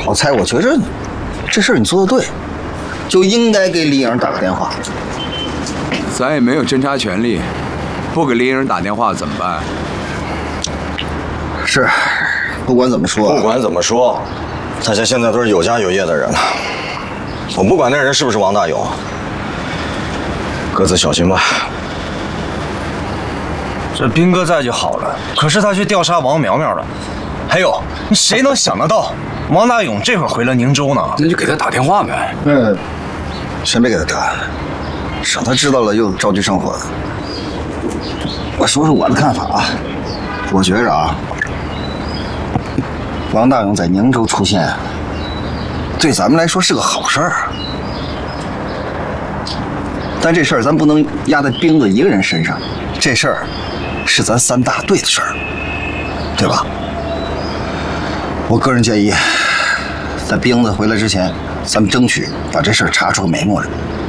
好菜，我觉着这事儿你做的对，就应该给李颖打个电话。 咱也没有侦查权利，不给李颖打电话怎么办？ 是，不管怎么说， 大家现在都是有家有业的人了。我不管那人是不是王大勇，各自小心吧。 这兵哥在就好了，可是他去调查王苗苗了。还有，你谁能想得到，王大勇这会儿回了宁州呢？ 那就给他打电话呗。 先别给他打，省他知道了又着急上火的。我说说我的看法啊，我觉着啊，王大勇在宁州出现，对咱们来说是个好事儿。但这事儿咱不能压在兵子一个人身上，这事儿是咱3大队的事儿，对吧？我个人建议，在兵子回来之前，咱们争取把这事儿查出个眉目来。